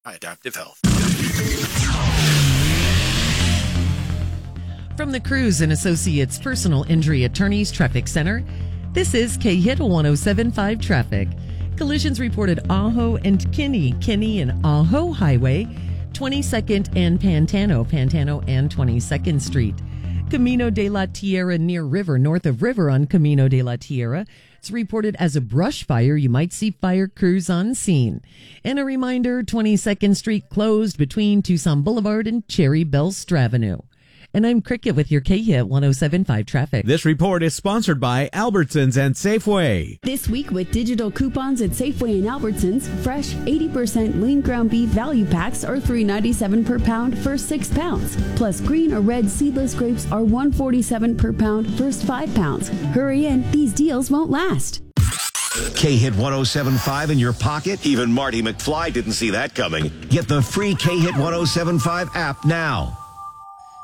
by Adaptive Health. From the Cruz and Associates Personal Injury Attorneys Traffic Center, this is K-Hit 107.5 Traffic. Collisions reported Ajo and Kinney and Ajo Highway, 22nd and Pantano and 22nd Street. Camino de la Tierra near River, north of River on Camino de la Tierra. It's reported as a brush fire. You might see fire crews on scene. And a reminder, 22nd Street closed between Tucson Boulevard and Cherry Belle Stravenue. And I'm Cricket with your K-Hit 107.5 Traffic. This report is sponsored by Albertsons and Safeway. This week with digital coupons at Safeway and Albertsons, fresh 80% lean ground beef value packs are $3.97 per pound for 6 pounds. Plus green or red seedless grapes are $1.47 per pound for 5 pounds. Hurry in, these deals won't last. K-Hit 107.5 in your pocket? Even Marty McFly didn't see that coming. Get the free K-Hit 107.5 app now.